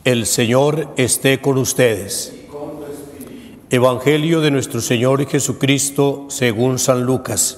El Señor esté con ustedes. Evangelio de nuestro Señor Jesucristo según San Lucas.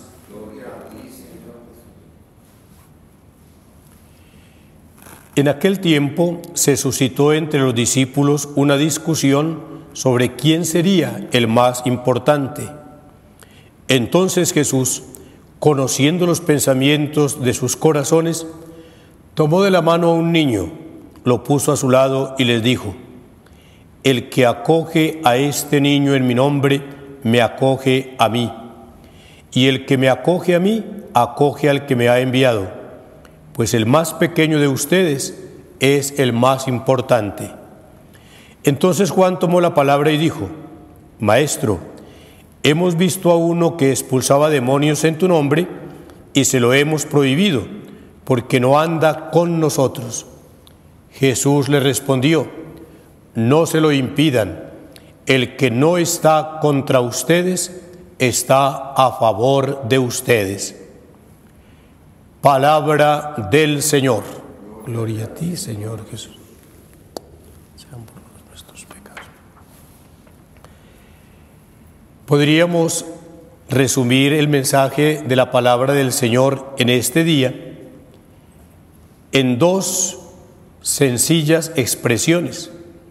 En aquel tiempo se suscitó entre los discípulos una discusión sobre quién sería el más importante. Entonces Jesús, conociendo los pensamientos de sus corazones, tomó de la mano a un niño, lo puso a su lado y les dijo: el que acoge a este niño en mi nombre, me acoge a mí. Y el que me acoge a mí, acoge al que me ha enviado. Pues el más pequeño de ustedes es el más importante. Entonces Juan tomó la palabra y dijo: Maestro, hemos visto a uno que expulsaba demonios en tu nombre y se lo hemos prohibido, porque no anda con nosotros. Jesús le respondió: no se lo impidan. El que no está contra ustedes está a favor de ustedes. Palabra del Señor. Gloria a ti, Señor Jesús. Sean por nuestros pecados. Podríamos resumir el mensaje de la palabra del Señor en este día en dos sencillas expresiones: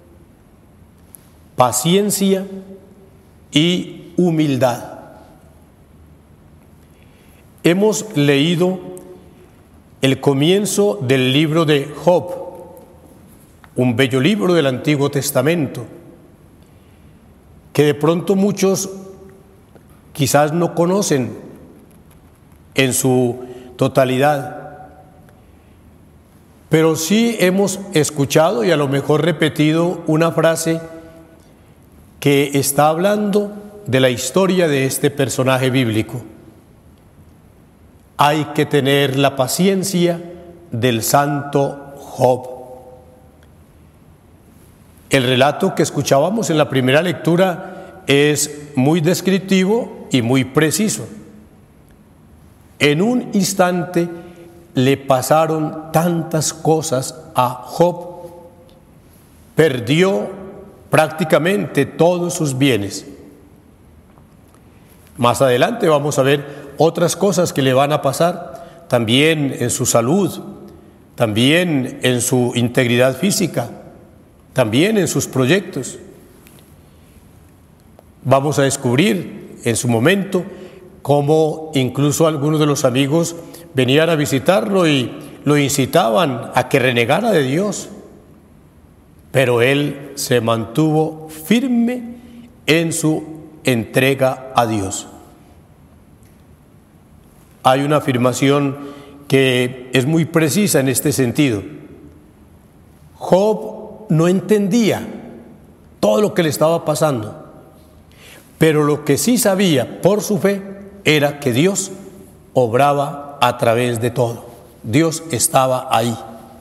paciencia y humildad. Hemos leído el comienzo del libro de Job, un bello libro del Antiguo Testamento, que de pronto muchos quizás no conocen en su totalidad, pero sí hemos escuchado y a lo mejor repetido una frase que está hablando de la historia de este personaje bíblico. Hay que tener la paciencia del santo Job. El relato que escuchábamos en la primera lectura es muy descriptivo y muy preciso. En un instante le pasaron tantas cosas a Job. Perdió prácticamente todos sus bienes. Más adelante vamos a ver otras cosas que le van a pasar, también en su salud, también en su integridad física, también en sus proyectos. Vamos a descubrir en su momento cómo incluso algunos de los amigos venían a visitarlo y lo incitaban a que renegara de Dios. Pero él se mantuvo firme en su entrega a Dios. Hay una afirmación que es muy precisa en este sentido. Job no entendía todo lo que le estaba pasando, pero lo que sí sabía por su fe era que Dios obraba a través de todo. Dios estaba ahí.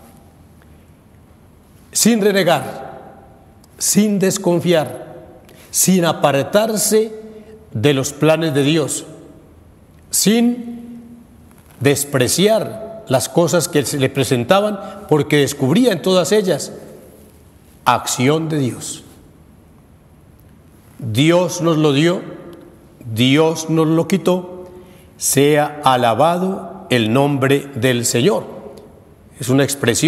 Sin renegar, sin desconfiar, sin apartarse de los planes de Dios, sin despreciar las cosas que se le presentaban, porque descubría en todas ellas acción de Dios. Dios nos lo dio, Dios nos lo quitó, sea alabado el nombre del Señor. Es una expresión